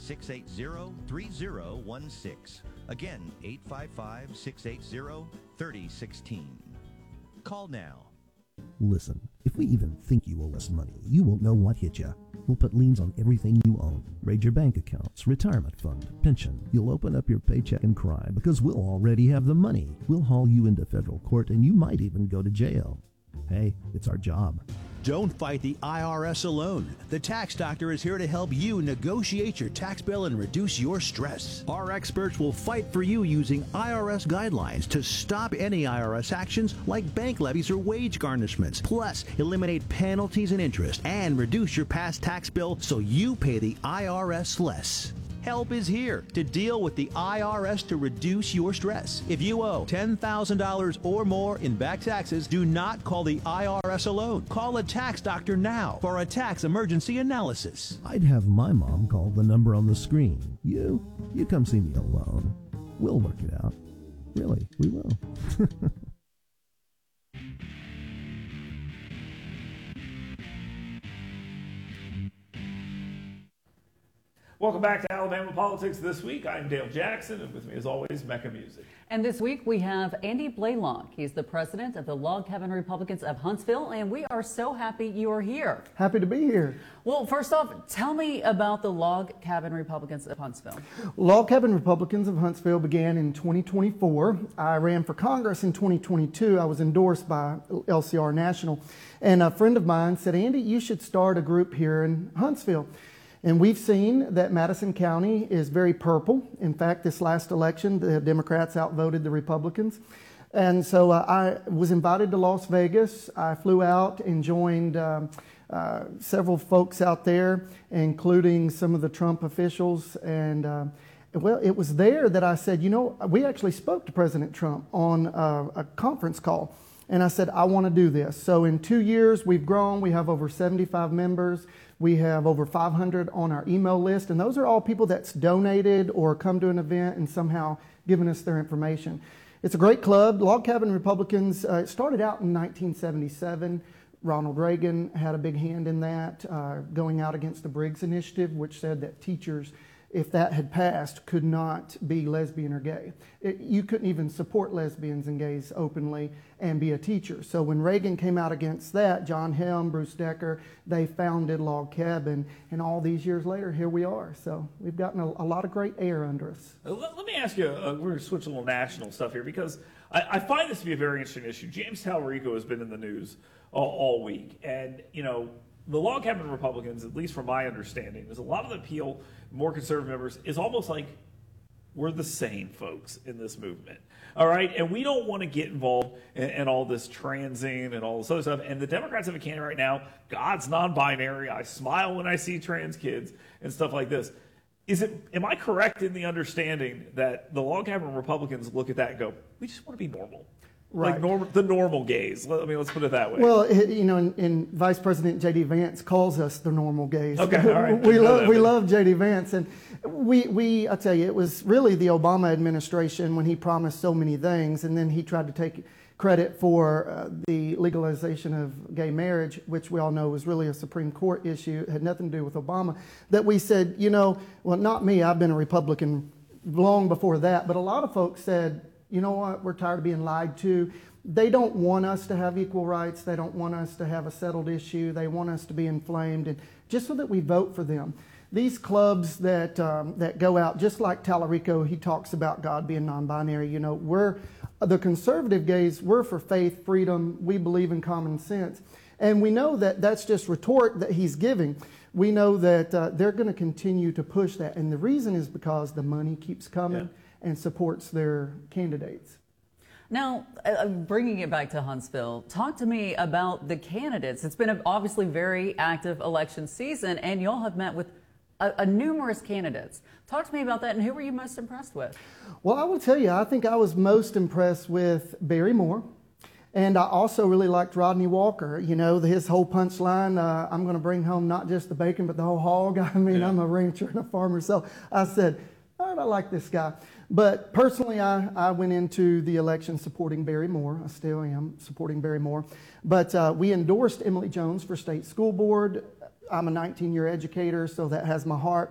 855-680-3016. Again, 855-680-3016. Call now. Listen, if we even think you owe us money, you won't know what hit you. We'll put liens on everything you own. Raid your bank accounts, retirement fund, pension. You'll open up your paycheck and cry because we'll already have the money. We'll haul you into federal court and you might even go to jail. Hey, it's our job. Don't fight the IRS alone. The Tax Doctor is here to help you negotiate your tax bill and reduce your stress. Our experts will fight for you using IRS guidelines to stop any IRS actions like bank levies or wage garnishments. Plus, eliminate penalties and interest and reduce your past tax bill so you pay the IRS less. Help is here to deal with the IRS to reduce your stress. If you owe $10,000 or more in back taxes, do not call the IRS alone. Call a tax doctor now for a tax emergency analysis. I'd have my mom call the number on the screen. You come see me alone. We'll work it out. Really, we will. Welcome back to Alabama Politics This Week. I'm Dale Jackson, and with me, as always, Mecca Music. And this week we have Andy Blaylock. He's the president of the Log Cabin Republicans of Huntsville, and we are so happy you are here. Happy to be here. Well, first off, tell me about the Log Cabin Republicans of Huntsville. Log Cabin Republicans of Huntsville began in 2024. I ran for Congress in 2022. I was endorsed by LCR National, and a friend of mine said, Andy, you should start a group here in Huntsville. And we've seen that Madison County is very purple. In fact, this last election, the Democrats outvoted the Republicans. And so I was invited to Las Vegas. I flew out and joined several folks out there, including some of the Trump officials. And well, it was there that I said, you know, we actually spoke to President Trump on a conference call. And I said, I want to do this. So in 2 years, we've grown. We have over 75 members. We have over 500 on our email list, and those are all people that's donated or come to an event and somehow given us their information. It's a great club. Log Cabin Republicans, it started out in 1977. Ronald Reagan had a big hand in that, going out against the Briggs Initiative, which said that teachers, if that had passed, could not be lesbian or gay. You couldn't even support lesbians and gays openly and be a teacher. So when Reagan came out against that, John Helm, Bruce Decker, they founded Log Cabin, and all these years later, here we are. So we've gotten a lot of great air under us. Let me ask you, we're going to switch a little national stuff here, because I find this to be a very interesting issue. James Talarico has been in the news all week, and, you know, the Log Cabin Republicans, at least from my understanding, there's a lot of the appeal, more conservative members, is almost like we're the sane folks in this movement. All right? And we don't want to get involved in all this transing and all this other stuff. And the Democrats have a candidate right now, God's non-binary. I smile when I see trans kids and stuff like this. Am I correct in the understanding that the Log Cabin Republicans look at that and go, we just want to be normal? Right. Like the normal gays. Let's put it that way. Well, you know, and Vice President J.D. Vance calls us the normal gays. Okay, all right. we love J.D. Vance, and I tell you, it was really the Obama administration when he promised so many things, and then he tried to take credit for the legalization of gay marriage, which we all know was really a Supreme Court issue. It had nothing to do with Obama. That we said, you know, well, not me. I've been a Republican long before that, but a lot of folks said, you know what, we're tired of being lied to. They don't want us to have equal rights. They don't want us to have a settled issue. They want us to be inflamed, and just so that we vote for them. These clubs that go out, just like Talarico, he talks about God being non-binary. You know, we're the conservative gays. We're for faith, freedom. We believe in common sense, and we know that that's just rhetoric that he's giving. We know that they're going to continue to push that, and the reason is because the money keeps coming. Yeah. And supports their candidates. Now, bringing it back to Huntsville, talk to me about the candidates. It's been an obviously very active election season, and y'all have met with numerous candidates. Talk to me about that, and who were you most impressed with? Well, I will tell you, I think I was most impressed with Barry Moore. And I also really liked Rodney Walker. You know, his whole punchline, I'm going to bring home not just the bacon, but the whole hog. I mean, yeah. I'm a rancher and a farmer. So I said, all right, I like this guy. But personally, I went into the election supporting Barry Moore. I still am supporting Barry Moore. But we endorsed Emily Jones for state school board. I'm a 19-year educator, so that has my heart.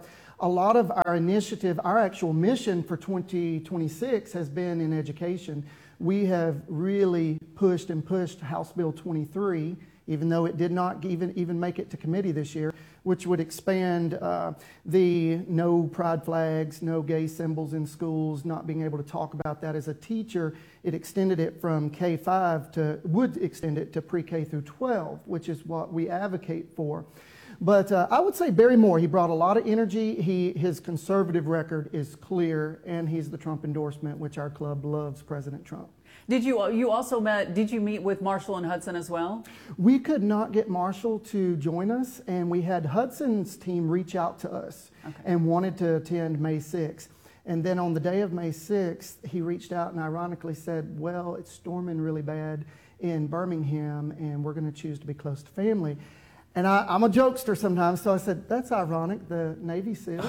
a lot of our initiative, our actual mission for 2026 has been in education. We have really pushed House Bill 23, even though it did not even make it to committee this year, which would expand the no pride flags, no gay symbols in schools, not being able to talk about that as a teacher. It extended it from K-5 would extend it to pre-K through 12, which is what we advocate for. But I would say Barry Moore, he brought a lot of energy. His conservative record is clear, and he's the Trump endorsement, which our club loves President Trump. Did you meet with Marshall and Hudson as well? We could not get Marshall to join us, and we had Hudson's team reach out to us and wanted to attend May 6th. And then on the day of May 6th, he reached out and ironically said, well, it's storming really bad in Birmingham, and we're going to choose to be close to family. And I'm a jokester sometimes, so I said, that's ironic. The Navy SEAL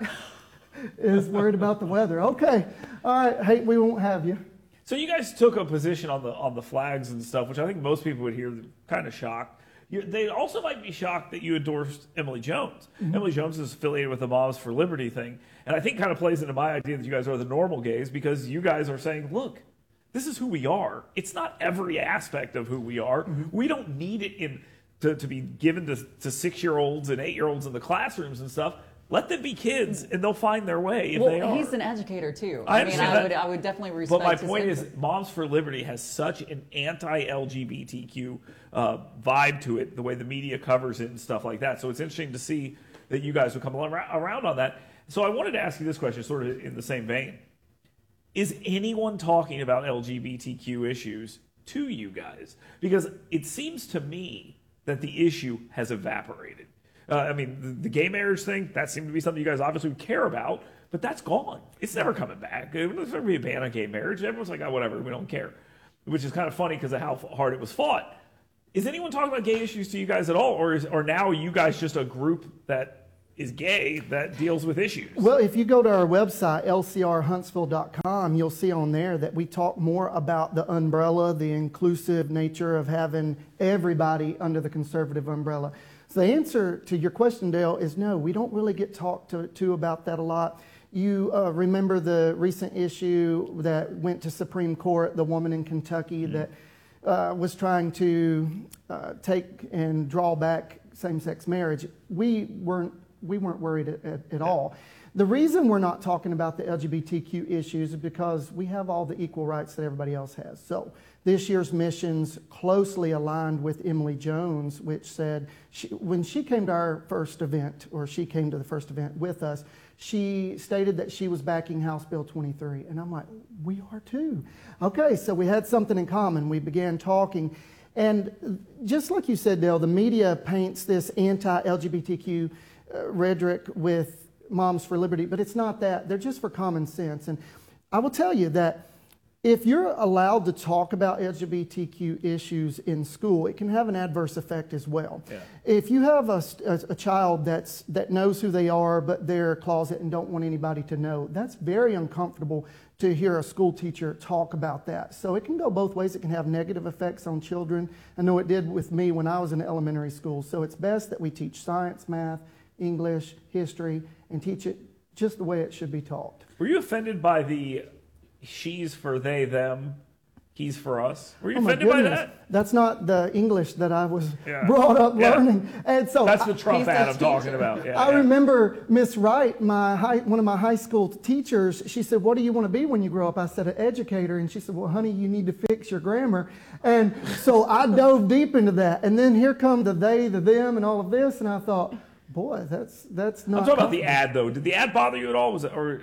is worried about the weather. Okay, all right, hey, we won't have you. So you guys took a position on the flags and stuff, which I think most people would hear kind of shocked. They also might be shocked that you endorsed Emily Jones. Mm-hmm. Emily Jones is affiliated with the Moms for Liberty thing, and I think kind of plays into my idea that you guys are the normal gays because you guys are saying, look, this is who we are. It's not every aspect of who we are. Mm-hmm. We don't need it to be given to 6-year-olds and 8-year-olds in the classrooms and stuff. Let them be kids, and they'll find their way if they are. He's an educator, too. I would definitely respect But my point is, Moms for Liberty has such an anti-LGBTQ vibe to it, the way the media covers it and stuff like that. So it's interesting to see that you guys will come around on that. So I wanted to ask you this question, sort of in the same vein. Is anyone talking about LGBTQ issues to you guys? Because it seems to me that the issue has evaporated. I mean, the gay marriage thing, that seemed to be something you guys obviously care about, but that's gone. It's never coming back. There's never be a ban on gay marriage. Everyone's like, oh, whatever, we don't care. Which is kind of funny because of how hard it was fought. Is anyone talking about gay issues to you guys at all? Or now are you guys just a group that is gay that deals with issues? Well, if you go to our website, lcrhuntsville.com, you'll see on there that we talk more about the umbrella, the inclusive nature of having everybody under the conservative umbrella. So the answer to your question, Dale, is no, we don't really get talked to about that a lot. You remember the recent issue that went to Supreme Court, the woman in Kentucky that was trying to take and draw back same-sex marriage. We weren't worried at all. The reason we're not talking about the LGBTQ issues is because we have all the equal rights that everybody else has. So this year's missions closely aligned with Emily Jones, which said when she came to our first event, or she came to the first event with us, she stated that she was backing House Bill 23. And I'm like, we are too. Okay, so we had something in common. We began talking. And just like you said, Dale, the media paints this anti-LGBTQ rhetoric with Moms for Liberty, but it's not that. They're just for common sense. And I will tell you that if you're allowed to talk about LGBTQ issues in school, it can have an adverse effect as well. Yeah. If you have a child that knows who they are, but they're closet and don't want anybody to know, that's very uncomfortable to hear a school teacher talk about that. So it can go both ways. It can have negative effects on children. I know it did with me when I was in elementary school. So it's best that we teach science, math, English, history, and teach it just the way it should be taught. Were you offended by the she's for they, them, he's for us? Were you offended by that? That's not the English that I was brought up learning. And so that's the Trump ad I'm talking about. I remember Miss Wright, one of my high school teachers, she said, what do you want to be when you grow up? I said, an educator. And she said, well, honey, you need to fix your grammar. And so I dove deep into that. And then here come the they, the them, and all of this. And I thought, boy, that's not. I'm talking about the ad, though. Did the ad bother you at all? Was it, or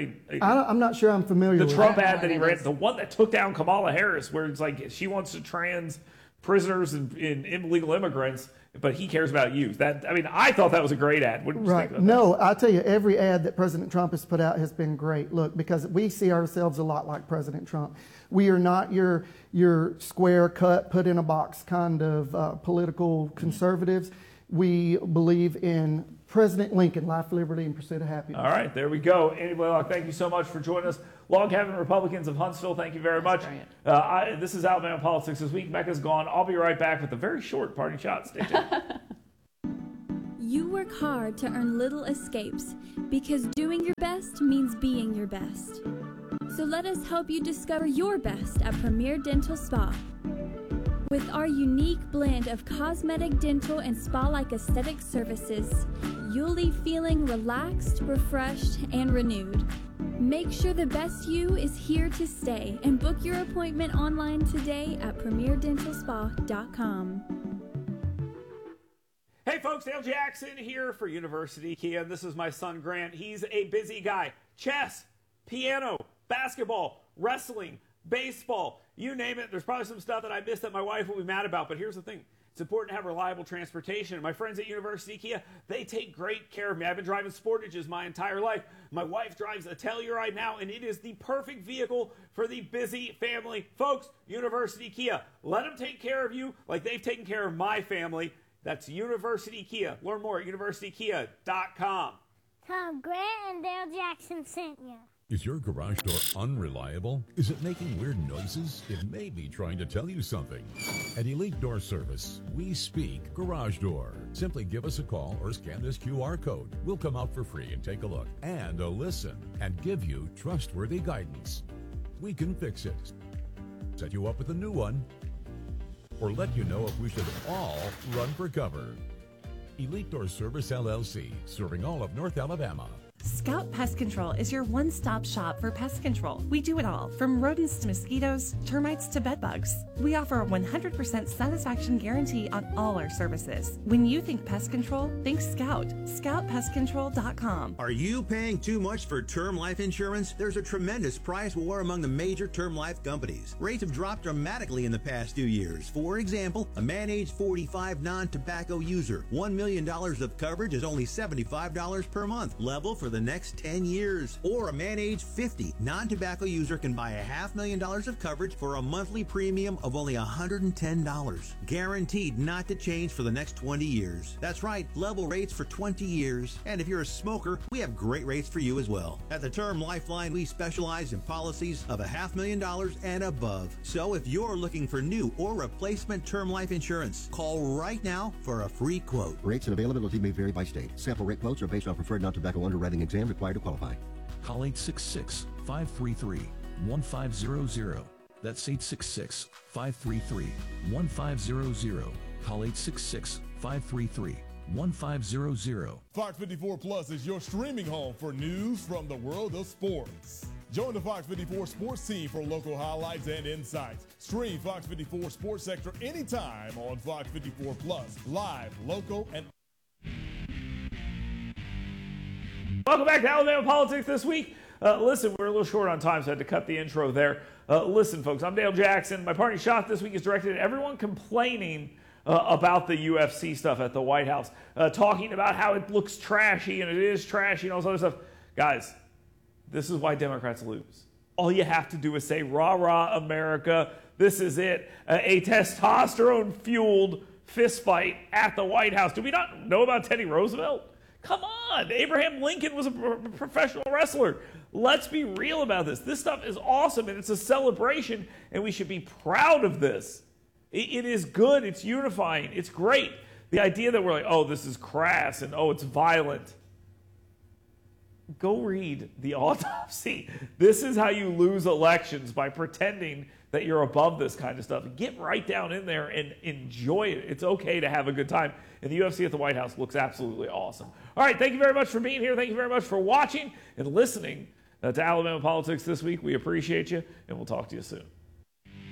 I'm not sure I'm familiar with the Trump ad that he ran, the one that took down Kamala Harris, where it's like she wants to trans prisoners and illegal immigrants, but he cares about youth. I thought that was a great ad. What did you think about that? I tell you, every ad that President Trump has put out has been great. Look, because we see ourselves a lot like President Trump. We are not your square cut, put in a box kind of political conservatives. We believe in President Lincoln, life, liberty, and pursuit of happiness. All right, there we go. Andy Blaylock, thank you so much for joining us. Log Cabin Republicans of Huntsville, thank you very much. This is Alabama Politics This Week. Becca's gone. I'll be right back with a very short parting shot. Stay tuned. You work hard to earn little escapes because doing your best means being your best. So let us help you discover your best at Premier Dental Spa. With our unique blend of cosmetic, dental, and spa-like aesthetic services, you'll leave feeling relaxed, refreshed, and renewed. Make sure the best you is here to stay and book your appointment online today at premierdentalspa.com. Hey folks, Dale Jackson here for University Kia. This is my son Grant. He's a busy guy. Chess, piano, basketball, wrestling, baseball, you name it. There's probably some stuff that I missed that my wife will be mad about, but here's the thing. It's important to have reliable transportation. My friends at University Kia, they take great care of me. I've been driving Sportages my entire life. My wife drives a Telluride now, and it is the perfect vehicle for the busy family. Folks, University Kia, let them take care of you like they've taken care of my family. That's University Kia. Learn more at universitykia.com. Tom, Grant and Dale Jackson sent you. Is your garage door unreliable? Is it making weird noises? It may be trying to tell you something. At Elite Door Service, we speak garage door. Simply give us a call or scan this QR code. We'll come out for free and take a look and a listen and give you trustworthy guidance. We can fix it, set you up with a new one, or let you know if we should all run for cover. Elite Door Service LLC, serving all of North Alabama. Scout Pest Control is your one-stop shop for pest control. We do it all, from rodents to mosquitoes, termites to bedbugs. We offer a 100% satisfaction guarantee on all our services. When you think pest control, think Scout. ScoutPestControl.com. Are you paying too much for term life insurance? There's a tremendous price war among the major term life companies. Rates have dropped dramatically in the past 2 years. For example, a man age 45 non-tobacco user, $1 million of coverage is only $75 per month. Level for the next 10 years. Or a man age 50 non-tobacco user can buy $500,000 of coverage for a monthly premium of only $110. Guaranteed not to change for the next 20 years. That's right, level rates for 20 years. And if you're a smoker, we have great rates for you as well. At the Term Lifeline, we specialize in policies of $500,000 and above. So if you're looking for new or replacement term life insurance, call right now for a free quote. Rates and availability may vary by state. Sample rate quotes are based on preferred non-tobacco underwriting exam required to qualify. Call 866-533-1500. That's 866-533-1500. Call 866-533-1500. Fox 54 Plus is your streaming home for news from the world of sports. Join the Fox 54 sports team for local highlights and insights. Stream Fox 54 Sports Sector anytime on Fox 54 Plus. Live, local, and... Welcome back to Alabama Politics This Week. Listen, we're a little short on time, so I had to cut the intro there. Listen, folks, I'm Dale Jackson. My parting shot this week is directed at everyone complaining about the UFC stuff at the White House, talking about how it looks trashy, and it is trashy, and all this other stuff. Guys, this is why Democrats lose. All you have to do is say, rah, rah, America. This is it. A testosterone-fueled fistfight at the White House. Do we not know about Teddy Roosevelt? Come on. Abraham Lincoln was a professional wrestler. Let's be real about this. This stuff is awesome, and it's a celebration, and we should be proud of this. It is good. It's unifying. It's great. The idea that we're like, oh, this is crass, and oh, it's violent. Go read the autopsy. This is how you lose elections, by pretending that you're above this kind of stuff. Get right down in there and enjoy it. It's okay to have a good time. And the UFC at the White House looks absolutely awesome. All right, thank you very much for being here. Thank you very much for watching and listening to Alabama Politics This Week. We appreciate you, and we'll talk to you soon.